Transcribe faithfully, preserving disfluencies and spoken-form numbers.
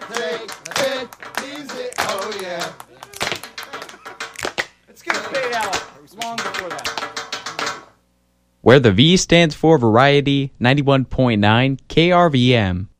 Take it easy, oh yeah. It's going to fade out long before that. Where the V stands for Variety, ninety-one point nine K R V M.